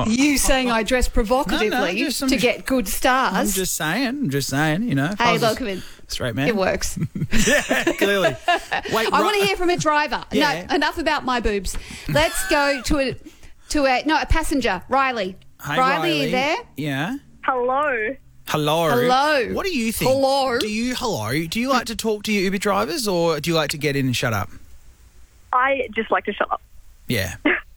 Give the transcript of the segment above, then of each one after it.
You saying I dress provocatively to get good stars. I'm just saying, you know. Hey, look, straight man. It works. Yeah, clearly. Wait, I want to hear from a driver. Yeah. No, enough about my boobs. Let's go to a passenger. Riley. Hey, Riley, are you there? Yeah. Hello. Hello. What do you think? Hello. Do you like to talk to your Uber drivers, or do you like to get in and shut up? I just like to shut up. Yeah.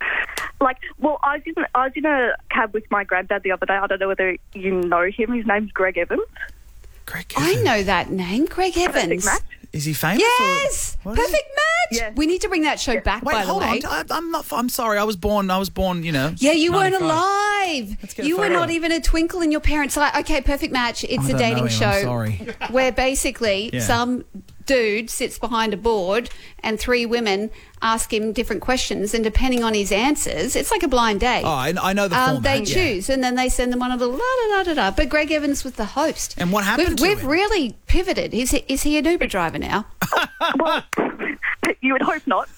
I was in a cab with my granddad the other day. I don't know whether you know him. His name's Greg Evans. Greg Evans. I know that name, Greg Evans. Is he famous? Yes. Perfect match. Yes. We need to bring that show back, Wait, by the hold way. on. I'm sorry. I was born, you know. Yeah, you weren't 95. alive. Let's get a You were photo. not even a twinkle in your parents' eye. Okay, Perfect Match. It's I a don't dating know him, show I'm sorry. where basically some dude sits behind a board and three women ask him different questions, and depending on his answers, it's like a blind date. Oh, I know the format. They choose, and then they send them on a little la-da-da-da-da. But Greg Evans was the host. And what happened to We've him? really pivoted. Is he an Uber driver now? Well, you would hope not.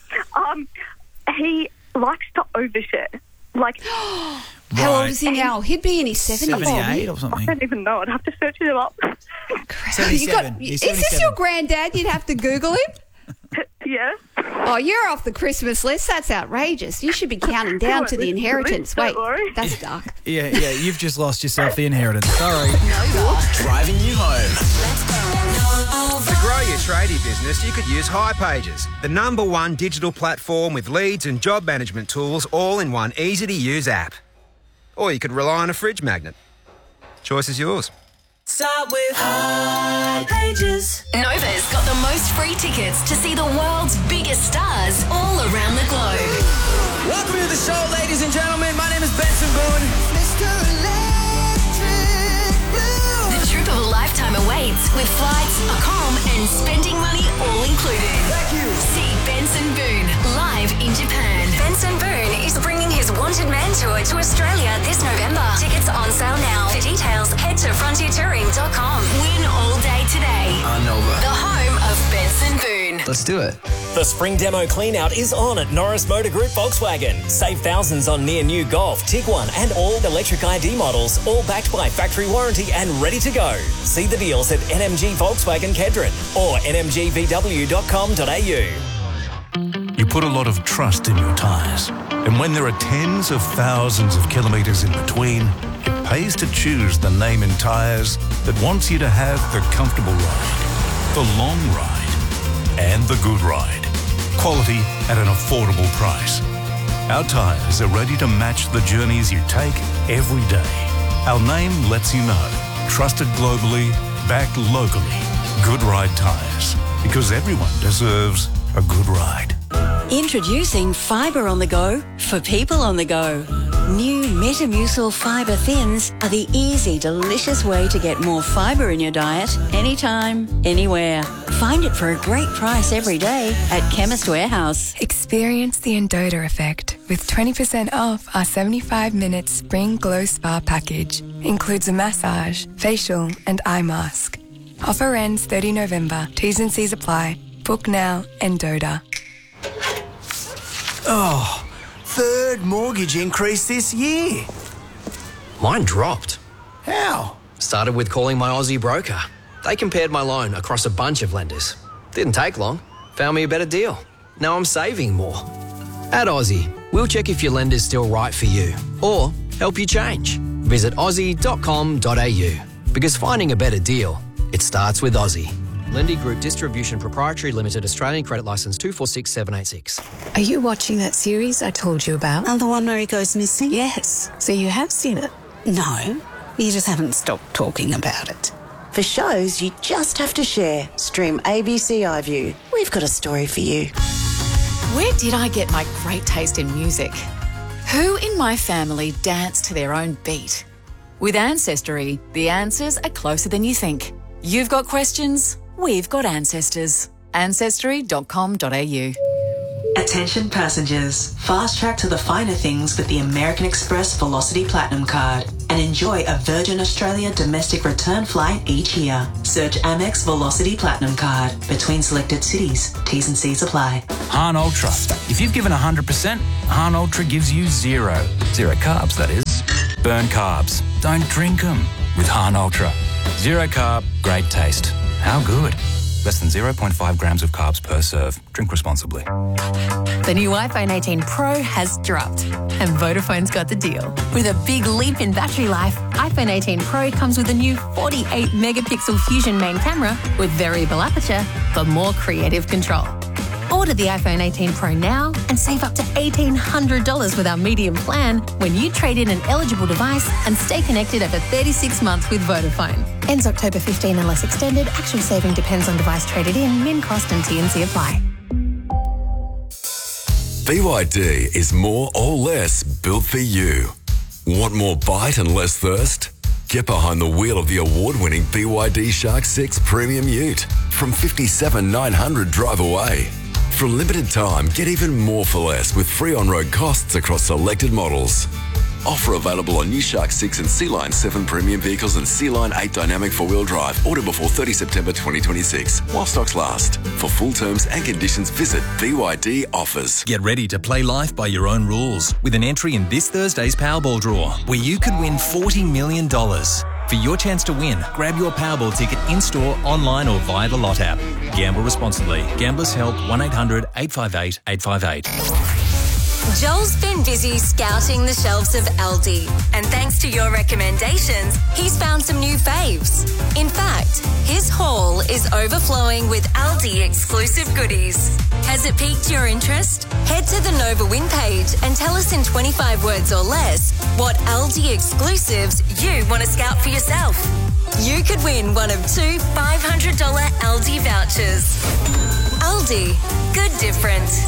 He likes to overshare. How old is he now? He'd be in his 70s. 78 or I something. don't even know. I'd have to search him up. 77. He's Is this 77. your granddad? You'd have to Google him. Yeah. Oh, you're off the Christmas list. That's outrageous. You should be counting down to the inheritance. Don't Wait, worry. that's dark. Yeah, you've just lost yourself the inheritance. Sorry. Driving you home. To grow your tradie business, you could use hipages, the #1 digital platform with leads and job management tools all in one easy-to-use app. Or you could rely on a fridge magnet. Choice is yours. Start with hipages. Nova's got the most free tickets to see the world's biggest stars all around the globe. Welcome to the show, ladies and gentlemen. My name is Benson Boone. Mr. Electric Blue. The trip of a lifetime awaits with flights, accom, and spending money all included. Thank you. See Benson Boone live in Japan. Benson Boone is bringing his Wanted Man tour to Australia this November. Tickets on sale now. For details, head to frontiertouring.com. Win all day today. Nova. The home of Benson Boone. Let's do it. The spring demo clean-out is on at Norris Motor Group Volkswagen. Save thousands on near-new Golf, Tiguan and all electric ID models, all backed by factory warranty and ready to go. See the deals at NMG Volkswagen Kedron or nmgvw.com.au. You put a lot of trust in your tyres. And when there are tens of thousands of kilometres in between, it pays to choose the name in tyres that wants you to have the comfortable ride, the long ride, and the good ride. Quality at an affordable price. Our tyres are ready to match the journeys you take every day. Our name lets you know. Trusted globally, backed locally. Good Ride Tyres. Because everyone deserves a good ride. Introducing Fibre on the Go for people on the go. New Metamucil Fibre Thins are the easy, delicious way to get more fibre in your diet anytime, anywhere. Find it for a great price every day at Chemist Warehouse. Experience the Endota effect with 20% off our 75-minute Spring Glow Spa package. Includes a massage, facial and eye mask. Offer ends 30 November. T's and C's apply. Book now, Endota. Oh, third mortgage increase this year. Mine dropped. How? Started with calling my Aussie broker. They compared my loan across a bunch of lenders. Didn't take long. Found me a better deal. Now I'm saving more. At Aussie, we'll check if your lender's still right for you or help you change. Visit aussie.com.au because finding a better deal, it starts with Aussie. Lendy Group Distribution Proprietary Limited, Australian Credit Licence 246786. Are you watching that series I told you about? And the one where he goes missing? Yes. So you have seen it? No, you just haven't stopped talking about it. For shows you just have to share, stream ABC iView. We've got a story for you. Where did I get my great taste in music? Who in my family danced to their own beat? With Ancestry, the answers are closer than you think. You've got questions? We've got ancestors. Ancestry.com.au. Attention passengers, fast track to the finer things with the American Express Velocity Platinum Card and enjoy a Virgin Australia domestic return flight each year. Search Amex Velocity Platinum Card between selected cities. T's and C's apply. Han Ultra. If you've given 100%, Han Ultra gives you zero. Zero carbs, that is. Burn carbs. Don't drink them with Hahn Ultra. Zero carb, great taste. How good? Less than 0.5 grams of carbs per serve. Drink responsibly. The new iPhone 18 Pro has dropped, and Vodafone's got the deal. With a big leap in battery life, iPhone 18 Pro comes with a new 48-megapixel Fusion main camera with variable aperture for more creative control. Order the iPhone 18 Pro now and save up to $1,800 with our medium plan when you trade in an eligible device and stay connected over 36 months with Vodafone. Ends October 15 unless extended. Actual saving depends on device traded in. Min cost and T&C apply. BYD is more or less built for you. Want more bite and less thirst? Get behind the wheel of the award-winning BYD Shark 6 Premium Ute from $57,900 drive away. For a limited time, get even more for less with free on-road costs across selected models. Offer available on new Shark 6 and Sea-Line 7 premium vehicles and Sea-Line 8 dynamic four-wheel drive. Order before 30 September 2026 while stocks last. For full terms and conditions, visit BYD Offers. Get ready to play life by your own rules with an entry in this Thursday's Powerball draw, where you could win $40 million. For your chance to win, grab your Powerball ticket in-store, online or via the Lot app. Gamble responsibly. Gamblers Help 1-800-858-858. Joel's been busy scouting the shelves of Aldi, and thanks to your recommendations, he's found some new faves. In fact, his haul is overflowing with Aldi exclusive goodies. Has it piqued your interest? Head to the Nova Win page and tell us in 25 words or less what Aldi exclusives you want to scout for yourself. You could win one of 2 $500 Aldi vouchers. Aldi, good difference.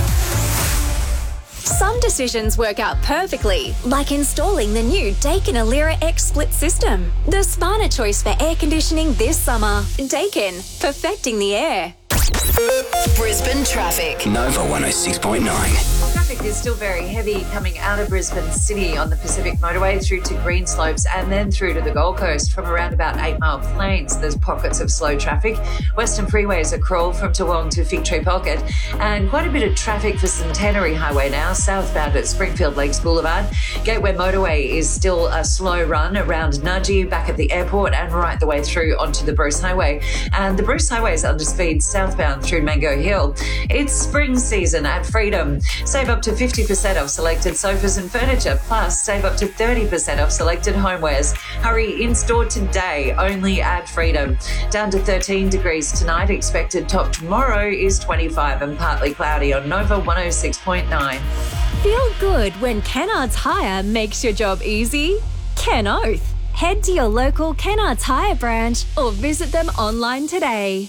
Some decisions work out perfectly, like installing the new Daikin Alira X Split system. The smarter choice for air conditioning this summer. Daikin, perfecting the air. Brisbane traffic. Nova 106.9. Traffic is still very heavy coming out of Brisbane City on the Pacific Motorway through to Greenslopes and then through to the Gold Coast from around about 8 Mile Plains. There's pockets of slow traffic. Western freeways are crawl from Toowong to Fig Tree Pocket, and quite a bit of traffic for Centenary Highway now, southbound at Springfield Lakes Boulevard. Gateway Motorway is still a slow run around Nudgee, back at the airport and right the way through onto the Bruce Highway. And the Bruce Highway is under speed southbound through Mango Hill. It's spring season at Freedom. Save up to 50% off selected sofas and furniture, plus save up to 30% off selected homewares. Hurry in store today, only at Freedom. Down to 13 degrees tonight, expected top tomorrow is 25 and partly cloudy on Nova 106.9. Feel good when Kennards Hire makes your job easy? Ken Oath. Head to your local Kennards Hire branch or visit them online today.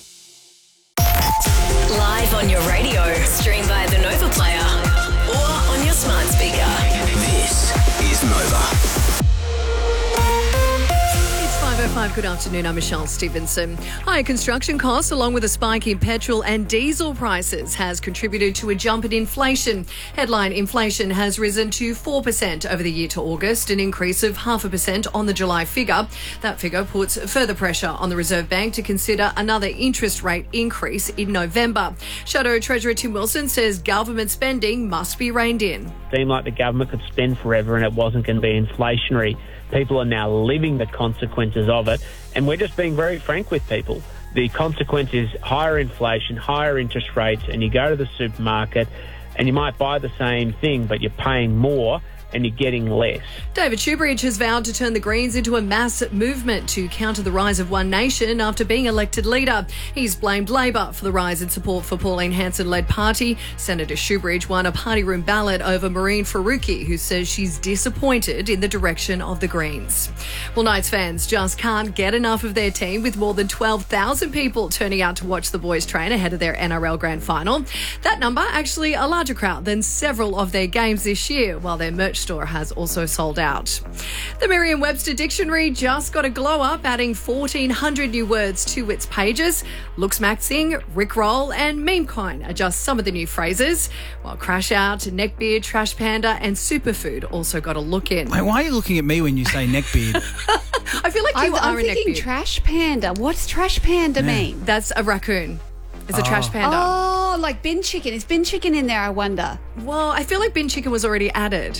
Live on your radio, stream via the Nova Player or on your smart speaker. This is Nova. It's 5:05. Good afternoon. I'm Michelle Stevenson. Higher construction costs, along with a spike in petrol and diesel prices, has contributed to a jump in inflation. Headline inflation has risen to 4% over the year to August, an increase of 0.5% on the July figure. That figure puts further pressure on the Reserve Bank to consider another interest rate increase in November. Shadow Treasurer Tim Wilson says government spending must be reined in. It seemed like the government could spend forever and it wasn't going to be inflationary. People are now living the consequences of it, and we're just being very frank with people. The consequence is higher inflation, higher interest rates, and you go to the supermarket and you might buy the same thing, but you're paying more and you're getting less. David Shoebridge has vowed to turn the Greens into a mass movement to counter the rise of One Nation after being elected leader. He's blamed Labor for the rise in support for Pauline Hanson-led party. Senator Shoebridge won a party room ballot over Maureen Faruqi, who says she's disappointed in the direction of the Greens. Well, Knights fans just can't get enough of their team, with more than 12,000 people turning out to watch the boys train ahead of their NRL Grand Final. That number actually a larger crowd than several of their games this year, while their merch store has also sold out. The Merriam-Webster Dictionary just got a glow up, adding 1,400 new words to its pages. Looksmaxing, rickroll and memecoin are just some of the new phrases, while crash out, neckbeard, trash panda and superfood also got a look in. Wait, why are you looking at me when you say neckbeard? I feel like you are I'm a thinking neckbeard. trash panda. What's trash panda mean? That's a raccoon. It's a trash panda. Oh, like bin chicken. Is bin chicken in there, I wonder? Well, I feel like bin chicken was already added.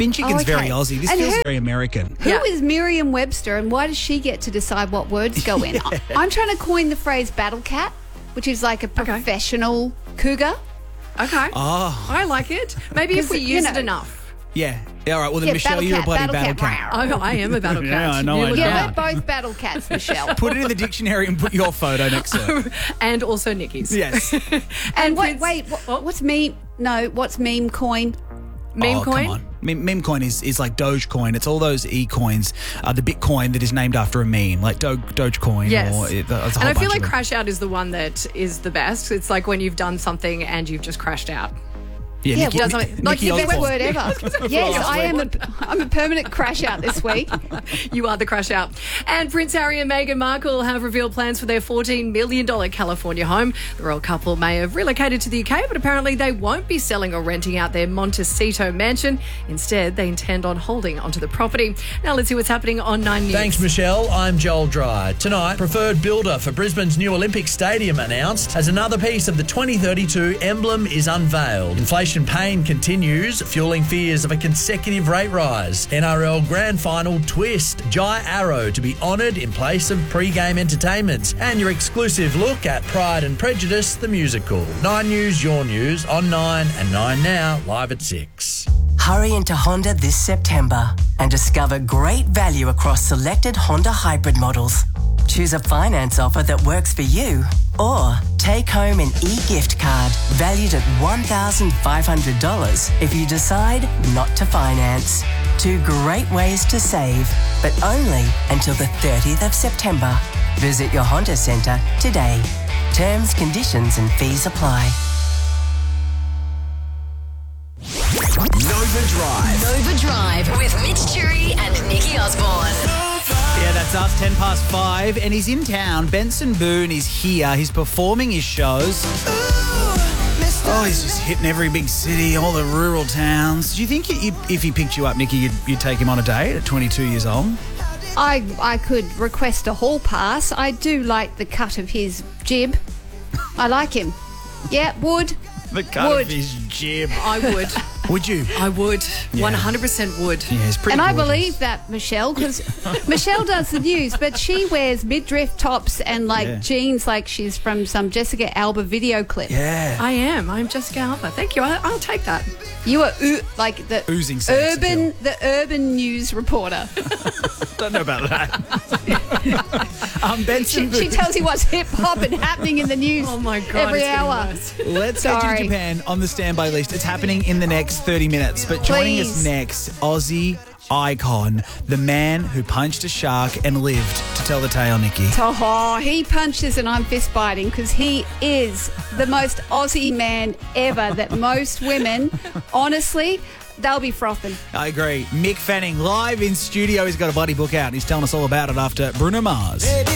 Spin chicken's very Aussie. This feels very American. Who is Merriam-Webster and why does she get to decide what words go in? I'm trying to coin the phrase battle cat, which is like a professional cougar. Okay. Oh. I like it. Maybe if we use it enough. Yeah. All right. Well, then, Michelle, you're a bloody battle cat. I am a battle cat. Yeah, I know. Yeah, we're both battle cats, Michelle. Put it in the dictionary and put your photo next to it. And also Nikki's. Yes. And what's meme? No, what's meme coin? Meme coin? Come on. Meme coin is like Dogecoin. It's all those e-coins. The Bitcoin that is named after a meme, like Dogecoin. Yes. Or and I feel like crash out is the one that is the best. It's like when you've done something and you've just crashed out. Yeah, like the best word ever. Yes, I'm a permanent crash out this week. You are the crash out. And Prince Harry and Meghan Markle have revealed plans for their $14 million California home. The royal couple may have relocated to the UK, but apparently they won't be selling or renting out their Montecito mansion. Instead, they intend on holding onto the property. Now let's see what's happening on 9 News. Thanks, Michelle. I'm Joel Dry. Tonight, preferred builder for Brisbane's new Olympic Stadium announced as another piece of the 2032 emblem is unveiled. Inflation pain continues, fueling fears of a consecutive rate rise. NRL Grand Final twist. Jai Arrow to be honoured in place of pre-game entertainment. And your exclusive look at Pride and Prejudice, the musical. 9 News, your news, on 9 and 9 Now, live at 6. Hurry into Honda this September and discover great value across selected Honda hybrid models. Choose a finance offer that works for you or take home an e-gift card valued at $1,500 if you decide not to finance. 2 great ways to save, but only until the 30th of September. Visit your Honda Centre today. Terms, conditions and fees apply. Nova Drive. Nova Drive with Mitch Churi and Nikki Osborne. Yeah, that's us, 5:10, and he's in town. Benson Boone is here. He's performing his shows. Oh, he's just hitting every big city, all the rural towns. Do you think if he picked you up, Nikki, you'd take him on a date at 22 years old? I could request a hall pass. I do like the cut of his jib. I like him. Yeah, would. The cut of his jib. I would. Would you? I would. Yeah. 100% would. Yeah, it's pretty And I gorgeous. believe that, Michelle, because Michelle does the news, but she wears midriff tops and jeans like she's from some Jessica Alba video clip. Yeah. I am. I'm Jessica Alba. Thank you. I'll take that. You are like the oozing sex appeal. urban news reporter. Don't know about that. Benson She tells you what's hip hop and happening in the news. Oh my God, every it's getting hour. worse. Let's go to Japan on the standby list. It's happening in the next 30 minutes. But joining us next, Aussie icon, the man who punched a shark and lived to tell the tale, Nikki. Oh, he punches and I'm fist biting because he is the most Aussie man ever that most women, honestly, they'll be frothing. I agree. Mick Fanning live in studio. He's got a bloody book out and he's telling us all about it after Bruno Mars.